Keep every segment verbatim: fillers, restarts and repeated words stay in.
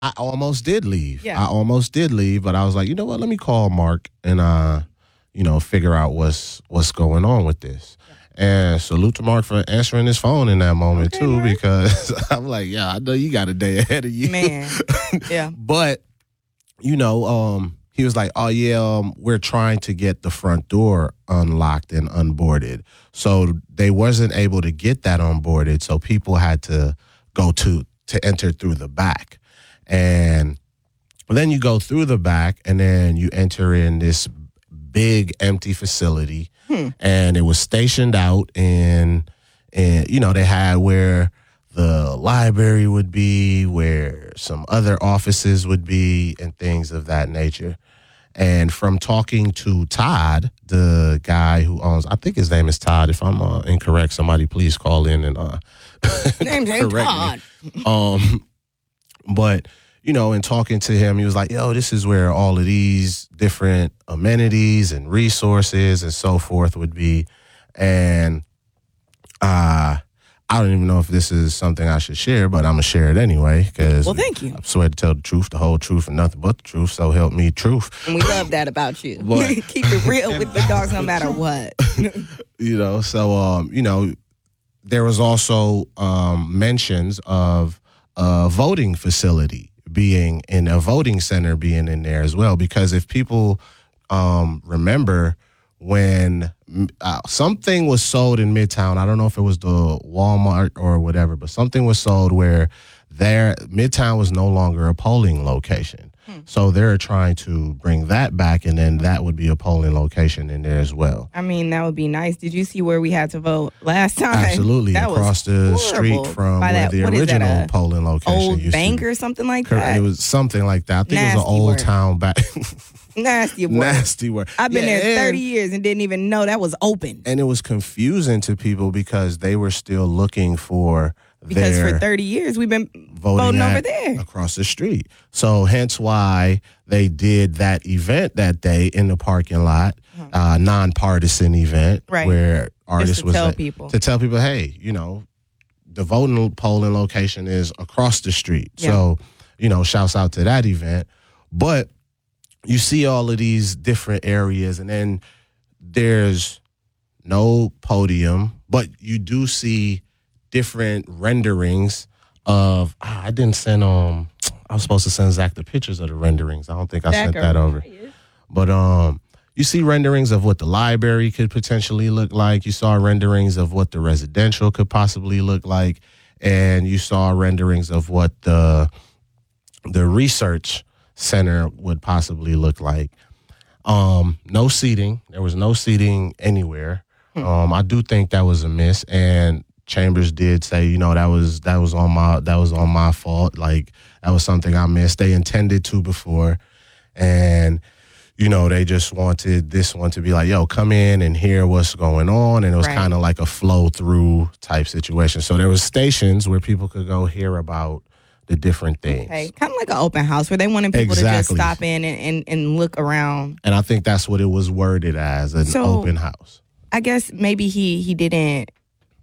I almost did leave. Yeah. I almost did leave, but I was like, you know what? Let me call Mark and uh, you know, figure out what's what's going on with this. And salute to Mark for answering his phone in that moment Okay, too, Mark. because I'm like, yeah, I know you got a day ahead of you, Man. Yeah. But you know, um, he was like, oh yeah, um, we're trying to get the front door unlocked and unboarded, so they wasn't able to get that unboarded, so people had to go to to enter through the back. And then you go through the back, and then you enter in this big empty facility. Hmm. And it was stationed out in, in, you know, they had where the library would be, where some other offices would be, and things of that nature. And from talking to Todd, the guy who owns, I think his name is Todd. If I'm uh, incorrect, somebody please call in and uh, Name's ain't correct Todd. me. Um, but, you know, in talking to him, he was like, yo, this is where all of these different amenities and resources and so forth would be. And uh, I don't even know if this is something I should share, but I'm going to share it anyway. Cause well, thank you. I swear to tell the truth, the whole truth, and nothing but the truth. So help me, truth. And we love that about you. But, keep it real with the dogs no matter what. You know, so, um, you know, there was also um, mentions of a voting facility being in a voting center being in there as well. Because if people um, remember when uh, something was sold in Midtown, I don't know if it was the Walmart or whatever, but something was sold where there Midtown was no longer a polling location. Hmm. So they're trying to bring that back, and then that would be a polling location in there as well. I mean, that would be nice. Did you see where we had to vote last time? Absolutely. That Across the street from By where that, the what is that, original a polling location old used bank to be. or something like Correct. that? It was something like that. I think Nasty it was an old word. town back. Nasty word. Nasty word. I've been Yeah, there thirty and- years and didn't even know that was open. And it was confusing to people because they were still looking for Because their for thirty years, we've been voting, voting over at- there. across the street. So hence why they did that event that day in the parking lot, uh, nonpartisan event, Right. where artists to was tell like- people. to tell people, hey, you know, the voting polling location is across the street. Yeah. So, you know, shouts out to that event. But you see all of these different areas, and then there's no podium, but you do see different renderings of, ah, I didn't send, um, I was supposed to send Zach the pictures of the renderings. I don't think I sent Zach, that are- over. But um, you see renderings of what the library could potentially look like. You saw renderings of what the residential could possibly look like. And you saw renderings of what the the research center would possibly look like. Um, no seating. There was no seating anywhere. Um, I do think that was a miss. And Chambers did say, you know, that was that was on my that was on my fault. Like, that was something I missed. They intended to before, and you know, they just wanted this one to be like, yo, come in and hear what's going on. And it was Right. kind of like a flow through type situation. So there was stations where people could go hear about the different things. Okay, kind of like an open house where they wanted people to just Exactly. stop in and, and, and look around. And I think that's what it was worded as, an So- open house. I guess maybe he he didn't.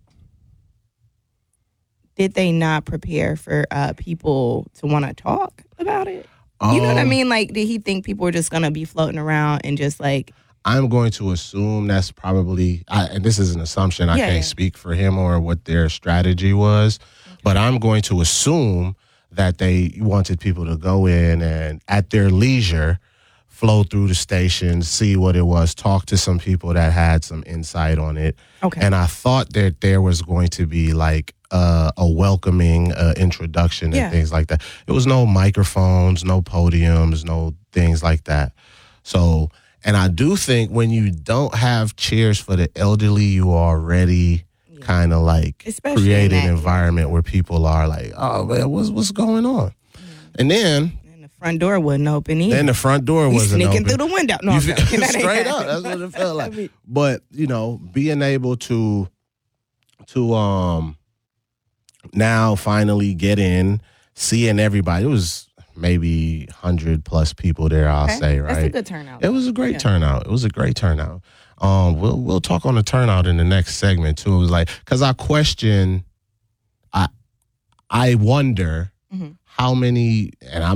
Did they not prepare for uh, people to want to talk about it? You know what I Um, mean? Like, did he think people were just gonna be floating around and just like, I'm going to assume that's probably, I, and this is an assumption, I Yeah, can't yeah. speak for him or what their strategy was, but I'm going to assume that they wanted people to go in and at their leisure, flow through the station, see what it was, talk to some people that had some insight on it. okay, And I thought that there was going to be like uh, a welcoming uh, introduction Yeah. and things like that. It was no microphones, no podiums, no things like that. So, and I do think when you don't have chairs for the elderly, you already kind of like Especially create in an that environment where people are like, oh, man, what's, what's going on? And then, and the front door wasn't open either. then the front door We wasn't sneaking open. through the window. No, You I'm feel- joking. That ain't straight up. happening. That's what it felt like. I mean, But you know, being able to to um now finally get in, seeing everybody. It was maybe hundred plus people there. I'll okay, say, That's a right? good turnout. It was a great Yeah. turnout. It was a great turnout. Um, we'll we'll talk on the turnout in the next segment too. It was like, because I question, I I wonder Mhm. how many, and I'm